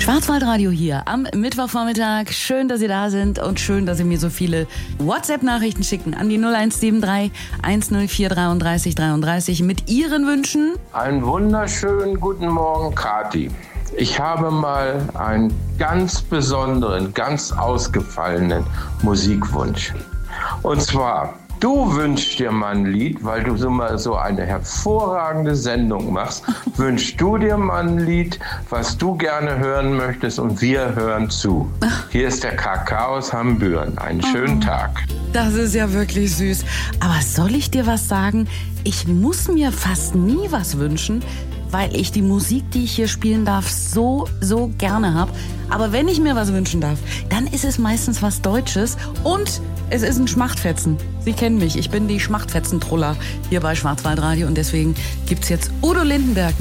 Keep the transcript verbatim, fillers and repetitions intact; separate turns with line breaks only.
Schwarzwaldradio hier am Mittwochvormittag. Schön, dass Sie da sind und schön, dass Sie mir so viele WhatsApp-Nachrichten schicken an die null eins sieben drei eins null vier drei drei drei drei mit Ihren Wünschen.
Einen wunderschönen guten Morgen, Kathi. Ich habe mal einen ganz besonderen, ganz ausgefallenen Musikwunsch. Und zwar, du wünschst dir mal ein Lied, weil du so mal so eine hervorragende Sendung machst, wünschst du dir mal ein Lied, was du gerne hören möchtest und wir hören zu. Hier ist der K K aus Hambüren. Einen schönen
oh,
Tag.
Das ist ja wirklich süß. Aber soll ich dir was sagen? Ich muss mir fast nie was wünschen, weil ich die Musik, die ich hier spielen darf, so, so gerne habe. Aber wenn ich mir was wünschen darf, dann ist es meistens was Deutsches und es ist ein Schmachtfetzen. Sie kennen mich, ich bin die Schmachtfetzen-Troller hier bei Schwarzwaldradio und deswegen gibt's jetzt Udo Lindenberg.